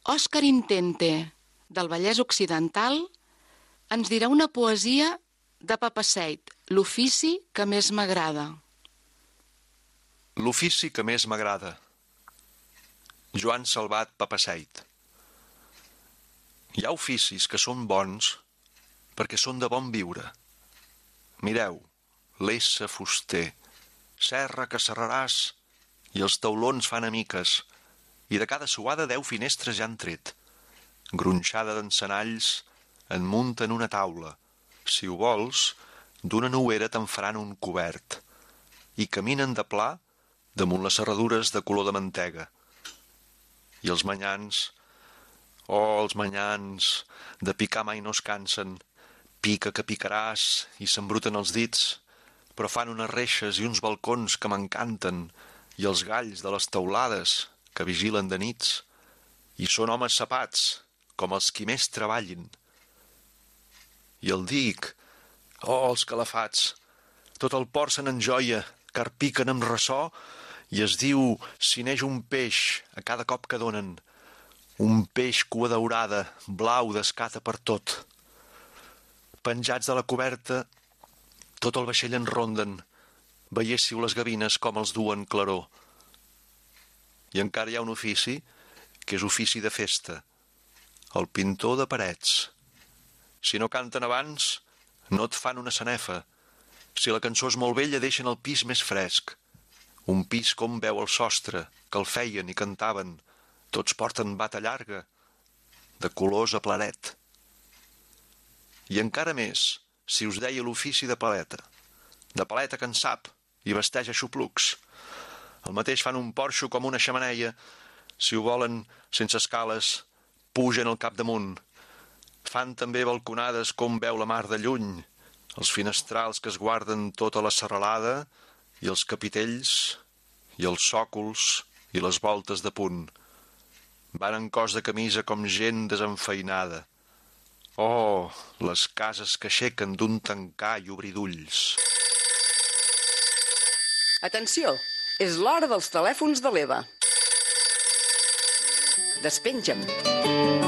Òscar Intente, del Vallès Occidental, ens dirà una poesia de Papaseit, l'ofici que més m'agrada. L'ofici que més m'agrada. Joan Salvat Papaseit. Hi ha oficis que són bons perquè són de bon viure. Mireu, l'essa fuster, serra que serraràs, i els taulons fan amiques, i de cada suada 10 finestres ja han tret. Gronxada d'encenalls en munten una taula. Si ho vols, d'una nouera te'n faran un cobert. I caminen de pla damunt les serradures de color de mantega. I els manyans, els manyans, de picar mai no es cansen. Pica que picaràs i s'embruten els dits, però fan unes reixes i uns balcons que m'encanten, i els galls de les teulades que vigilen de nits, i són homes sapats, com els qui més treballin. I el dic, els calafats, tot el port se n'enjoia, car piquen amb ressò, i es diu si neix un peix a cada cop que donen, un peix cua daurada, blau d'escata per tot. Penjats de la coberta, tot el vaixell en ronden, veiéssiu les gavines com els duen claror. I encara hi ha un ofici, que és ofici de festa, el pintor de parets. Si no canten abans, no et fan una sanefa. Si la cançó és molt vella, deixen el pis més fresc. Un pis com veu el sostre, que el feien i cantaven. Tots porten bata llarga, de colors a plaret. I encara més, si us deia l'ofici de paleta que en sap i vesteix aixoplucs. El mateix fan un porxo com una xemeneia. Si ho volen, sense escales, pugen al capdamunt. Fan també balconades com veu la mar de lluny, els finestrals que es guarden tota la serralada, i els capitells, i els sòcols, i les voltes de punt. Van en cos de camisa com gent desenfeinada. Oh, les cases que aixequen d'un tancar i obrir d'ulls. Atenció, és l'hora dels telèfons de l'Eva. Despenja'm.